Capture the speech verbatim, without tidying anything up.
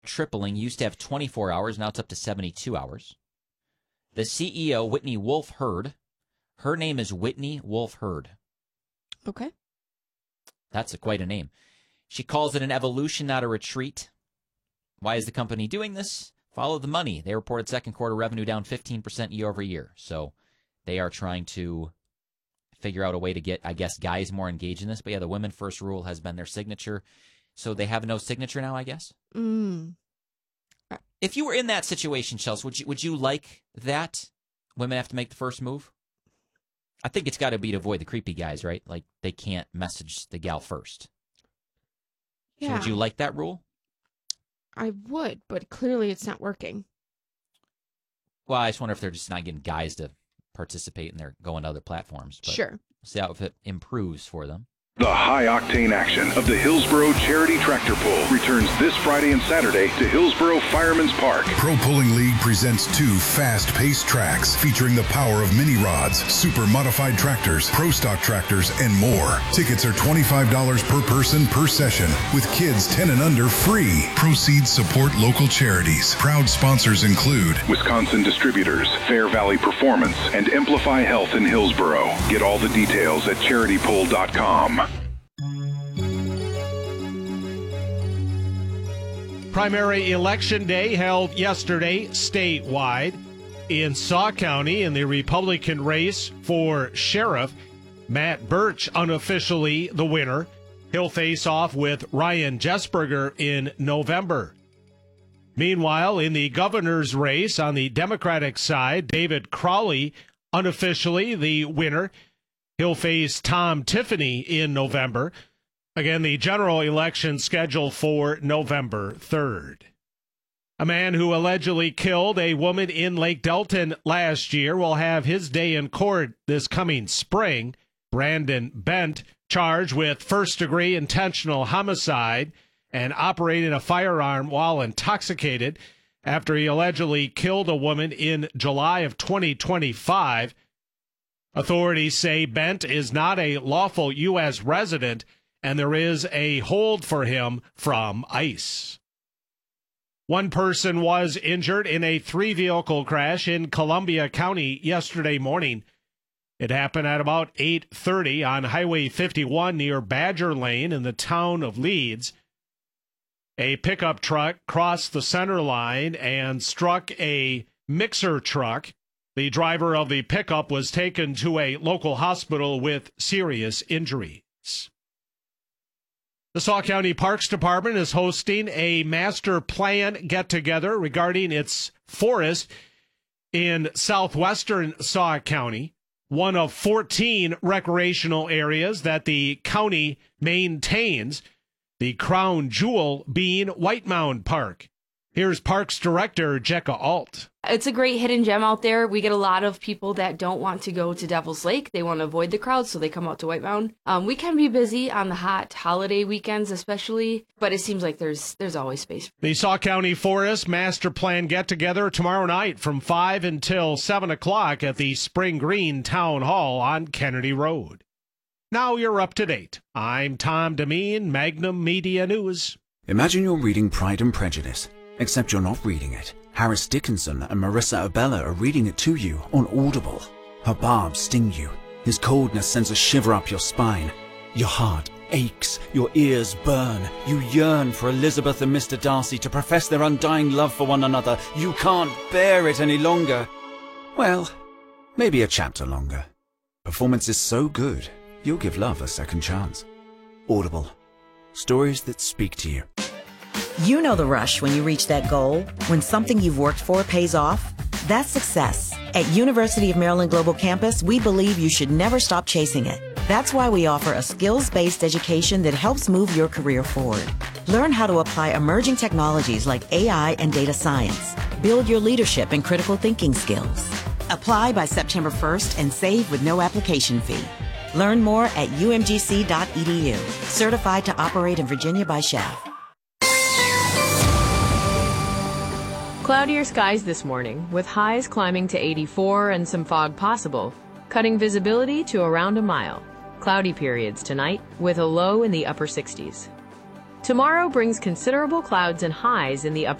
tripling. Used to have twenty-four hours. Now it's up to seventy-two hours. The C E O, Whitney Wolfe Herd. Her name is Whitney Wolfe Herd. Okay. That's a, quite a name. She calls it an evolution, not a retreat. Why is the company doing this? Follow the money. They reported second quarter revenue down fifteen percent year over year. So they are trying to figure out a way to get, I guess, guys more engaged in this. But yeah, the women first rule has been their signature. So they have no signature now, I guess? Mm. If you were in that situation, Chelsea, would you, would you like that? Women have to make the first move? I think it's got to be to avoid the creepy guys, right? Like, they can't message the gal first. Yeah. So would you like that rule? I would, but clearly it's not working. Well, I just wonder if they're just not getting guys to participate and they're going to other platforms. But sure. See how if it improves for them. The high-octane action of the Hillsboro Charity Tractor Pull returns this Friday and Saturday to Hillsboro Fireman's Park. Pro Pulling League presents two fast-paced tracks featuring the power of mini rods, super modified tractors, pro stock tractors, and more. Tickets are twenty-five dollars per person per session, with kids ten and under free. Proceeds support local charities. Proud sponsors include Wisconsin Distributors, Fair Valley Performance, and Amplify Health in Hillsboro. Get all the details at charity pull dot com. Primary election day held yesterday statewide in Sauk County in the Republican race for sheriff. Matt Birch unofficially the winner. He'll face off with Ryan Jesberger in November. Meanwhile, in the governor's race on the Democratic side, David Crowley unofficially the winner. He'll face Tom Tiffany in November. Again, the general election scheduled for November third. A man who allegedly killed a woman in Lake Delton last year will have his day in court this coming spring. Brandon Bent, charged with first-degree intentional homicide and operating a firearm while intoxicated after he allegedly killed a woman in July of twenty twenty-five. Authorities say Bent is not a lawful U S resident, and there is a hold for him from ICE. One person was injured in a three-vehicle crash in Columbia County yesterday morning. It happened at about eight thirty on Highway fifty-one near Badger Lane in the town of Leeds. A pickup truck crossed the center line and struck a mixer truck. The driver of the pickup was taken to a local hospital with serious injuries. The Sauk County Parks Department is hosting a master plan get-together regarding its forest in southwestern Sauk County, one of fourteen recreational areas that the county maintains, the crown jewel being White Mound Park. Here's Parks Director Jekka Alt. It's a great hidden gem out there. We get a lot of people that don't want to go to Devil's Lake. They want to avoid the crowds, so they come out to White Mound. Um, we can be busy on the hot holiday weekends especially, but it seems like there's there's always space. The Sauk County Forest Master Plan get-together tomorrow night from five until seven o'clock at the Spring Green Town Hall on Kennedy Road. Now you're up to date. I'm Tom Demeen, Magnum Media News. Imagine you're reading Pride and Prejudice, except you're not reading it. Harris Dickinson and Marissa Abella are reading it to you on Audible. Her barbs sting you. His coldness sends a shiver up your spine. Your heart aches. Your ears burn. You yearn for Elizabeth and Mister Darcy to profess their undying love for one another. You can't bear it any longer. Well, maybe a chapter longer. Performance is so good, you'll give love a second chance. Audible. Stories that speak to you. You know the rush when you reach that goal, when something you've worked for pays off. That's success. At University of Maryland Global Campus, we believe you should never stop chasing it. That's why we offer a skills-based education that helps move your career forward. Learn how to apply emerging technologies like A I and data science. Build your leadership and critical thinking skills. Apply by September first and save with no application fee. Learn more at U M G C dot E D U. Certified to operate in Virginia by S C H A F. Cloudier skies this morning, with highs climbing to eighty-four and some fog possible, cutting visibility to around a mile. Cloudy periods tonight, with a low in the upper sixties. Tomorrow brings considerable clouds and highs in the upper